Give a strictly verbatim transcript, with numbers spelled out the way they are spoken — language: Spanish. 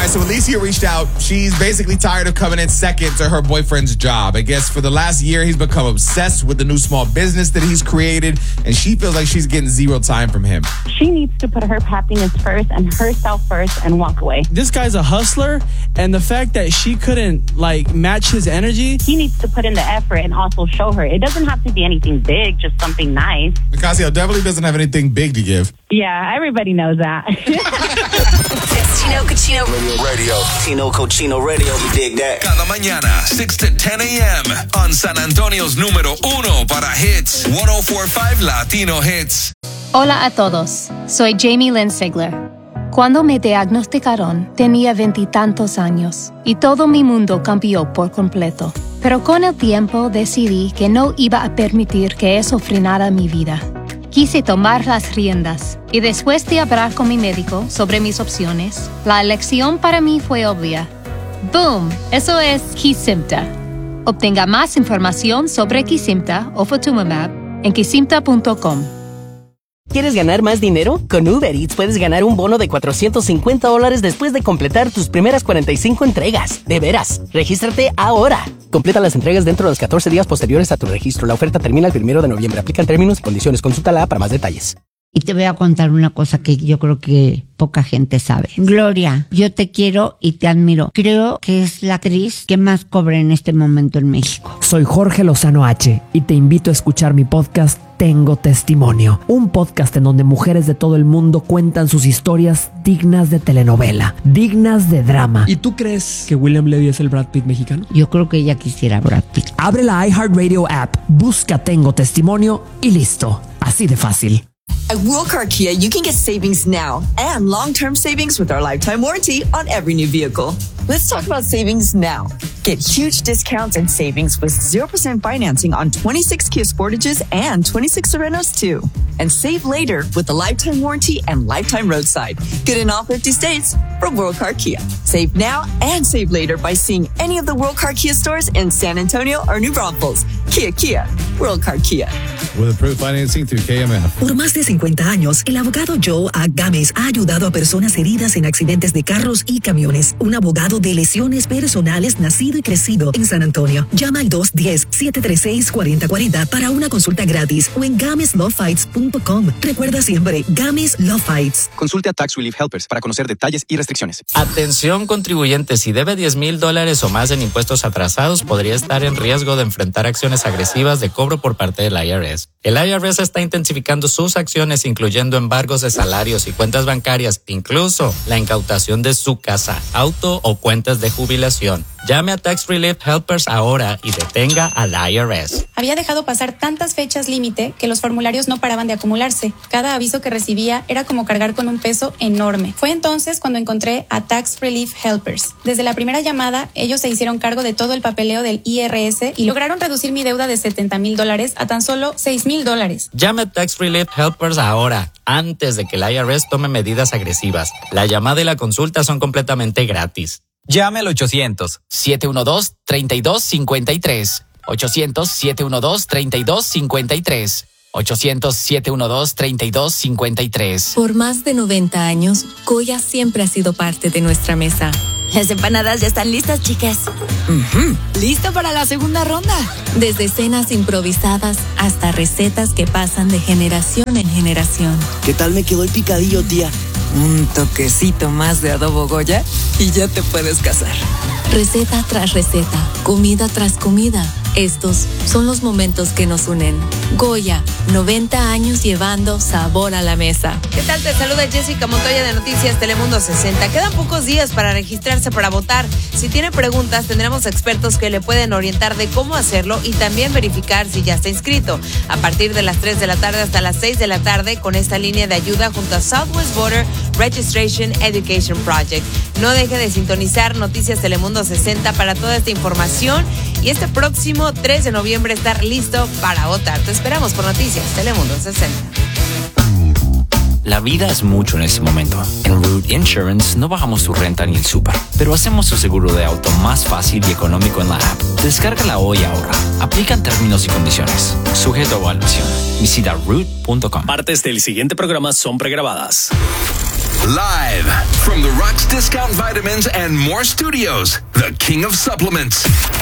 right, so Alicia reached out. She's basically tired of coming in second to her boyfriend's job. I guess for the last year, he's become obsessed with the new small business that he's created, and she feels like she's getting zero time from him. She needs to put her happiness first and herself first and walk away. This guy's a hustler, and the fact that she couldn't, like, match his energy. He needs to put in the effort and also show her. It doesn't have to be anything big, just something nice. Nicasio definitely doesn't have anything big to give. Yeah, everybody knows that. It's Tino Cochino Radio. Tino Cochino Radio. You dig that? Cada mañana, six to ten a.m. on San Antonio's número uno para hits. one oh four point five Latino Hits. Hola a todos. Soy Jamie Lynn Sigler. Cuando me diagnosticaron, tenía veintitantos años y todo mi mundo cambió por completo. Pero con el tiempo decidí que no iba a permitir que eso frenara mi vida. Quise tomar las riendas y después de hablar con mi médico sobre mis opciones, la elección para mí fue obvia. ¡Boom! Eso es Kesimpta. Obtenga más información sobre Kesimpta o Ofatumumab en kesimpta punto com. ¿Quieres ganar más dinero? Con Uber Eats puedes ganar un bono de cuatrocientos cincuenta dólares después de completar tus primeras cuarenta y cinco entregas. De veras, regístrate ahora. Completa las entregas dentro de los catorce días posteriores a tu registro. La oferta termina el primero de noviembre. Aplican términos y condiciones. Consúltala para más detalles. Y te voy a contar una cosa que yo creo que poca gente sabe. Gloria, yo te quiero y te admiro. Creo que es la actriz que más cobra en este momento en México. Soy Jorge Lozano H. y te invito a escuchar mi podcast Tengo Testimonio. Un podcast en donde mujeres de todo el mundo cuentan sus historias dignas de telenovela, dignas de drama. ¿Y tú crees que William Levy es el Brad Pitt mexicano? Yo creo que ella quisiera Brad Pitt. Abre la iHeartRadio app, busca Tengo Testimonio y listo. Así de fácil. At World Car Kia, you can get savings now and long-term savings with our lifetime warranty on every new vehicle. Let's talk about savings now. Get huge discounts and savings with zero percent financing on twenty-six Kia Sportages and twenty-six Serenos too. And save later with the lifetime warranty and lifetime roadside. Good in all fifty states from World Car Kia. Save now and save later by seeing any of the World Car Kia stores in San Antonio or New Braunfels. Kia Kia. World Car Kia. With approved financing through K M F. Por más de cincuenta años, el abogado Joe A. Gámez ha ayudado a personas heridas en accidentes de carros y camiones. Un abogado de lesiones personales nacido y crecido en San Antonio. Llama al dos uno cero, siete tres seis, cuatro cero cuatro cero para una consulta gratis o en games law fights punto com. Recuerda siempre, Gámez Law Fights. Consulte a Tax Relief Helpers para conocer detalles y restricciones. Atención contribuyentes, si debe diez mil dólares o más en impuestos atrasados, podría estar en riesgo de enfrentar acciones agresivas de cobro por parte del I R S. El I R S está intensificando sus acciones, incluyendo embargos de salarios y cuentas bancarias, incluso la incautación de su casa, auto o cuentas de jubilación. Llame a Tax Relief Helpers ahora y detenga al I R S. Había dejado pasar tantas fechas límite que los formularios no paraban de acumularse. Cada aviso que recibía era como cargar con un peso enorme. Fue entonces cuando encontré a Tax Relief Helpers. Desde la primera llamada, ellos se hicieron cargo de todo el papeleo del I R S y lograron reducir mi deuda de setenta mil dólares a tan solo seis mil dólares. Llame a Tax Relief Helpers ahora, antes de que el I R S tome medidas agresivas. La llamada y la consulta son completamente gratis. Llame al ochocientos, siete uno dos, tres dos cinco tres. ochocientos, siete uno dos, tres dos cinco tres. ochocientos, siete uno dos, tres dos cinco tres. Por más de noventa años, Goya siempre ha sido parte de nuestra mesa. Las empanadas ya están listas, chicas. Uh-huh. ¿Listo para la segunda ronda? Desde cenas improvisadas hasta recetas que pasan de generación en generación. ¿Qué tal me quedó el picadillo, tía? Un toquecito más de adobo Goya y ya te puedes casar. Receta tras receta, comida tras comida. Estos son los momentos que nos unen. Goya, noventa años llevando sabor a la mesa. ¿Qué tal? Te saluda Jessica Montoya de Noticias Telemundo sesenta. Quedan pocos días para registrarse para votar. Si tiene preguntas, tendremos expertos que le pueden orientar de cómo hacerlo y también verificar si ya está inscrito. A partir de las tres de la tarde hasta las seis de la tarde, con esta línea de ayuda junto a Southwest Border Registration Education Project. No deje de sintonizar Noticias Telemundo sesenta para toda esta información y este próximo tres de noviembre estar listo para votar. Te esperamos por Noticias Telemundo sesenta. La vida es mucho en este momento. En Root Insurance no bajamos tu renta ni el súper, pero hacemos tu seguro de auto más fácil y económico en la app. Descárgala hoy y ahorra. Aplican términos y condiciones. Sujeto a evaluación. Visita root punto com. Partes del siguiente programa son pregrabadas. Live from the Rocks Discount Vitamins and More Studios, the king of supplements,